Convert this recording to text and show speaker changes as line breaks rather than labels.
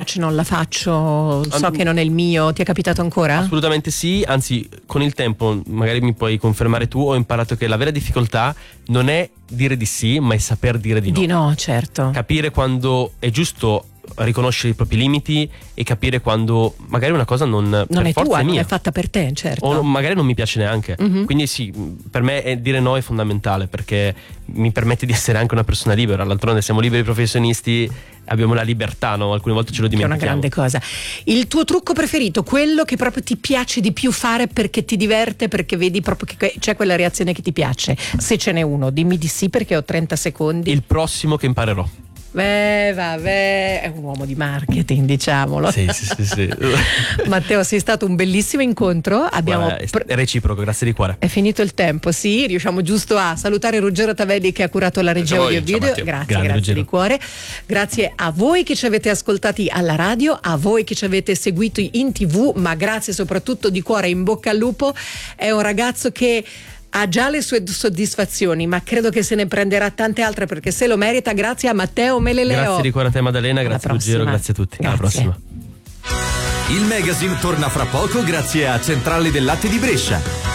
piace, non la faccio, so che non è il mio. Ti è capitato ancora?
Assolutamente sì, anzi con il tempo, magari mi puoi confermare tu, ho imparato che la vera difficoltà non è dire di sì, ma è saper dire di no.
Di no, certo.
Capire quando è giusto riconoscere i propri limiti e capire quando magari una cosa non per
è
forza
tua,
è mia,
non è fatta per te, certo.
o magari non mi piace neanche. Quindi sì, per me dire no è fondamentale, perché mi permette di essere anche una persona libera. D'altronde siamo liberi professionisti, abbiamo la libertà, no? Alcune volte ce lo
Che è una
dimentichiamo.
grande cosa. Il tuo trucco preferito, quello che proprio ti piace di più fare perché ti diverte, perché vedi proprio che c'è quella reazione che ti piace? Se ce n'è uno, dimmi di sì, perché ho 30 secondi.
Il prossimo che imparerò.
Vabbè, è un uomo di marketing, diciamolo.
Sì.
Matteo, sei stato un bellissimo incontro.
È reciproco, grazie di cuore.
È finito il tempo, sì, riusciamo giusto a salutare Ruggero Tavelli che ha curato la regia audio e video. Grazie
Ruggero.
di cuore. Grazie a voi che ci avete ascoltati alla radio, a voi che ci avete seguito in TV, ma grazie soprattutto di cuore, in bocca al lupo. È un ragazzo che ha già le sue soddisfazioni, ma credo che se ne prenderà tante altre, perché se lo merita. Grazie a Matteo Meleleo.
Grazie di cuore a te, Maddalena, grazie Ruggero, grazie a tutti. Alla prossima.
Il magazine torna fra poco grazie a Centrale del Latte di Brescia.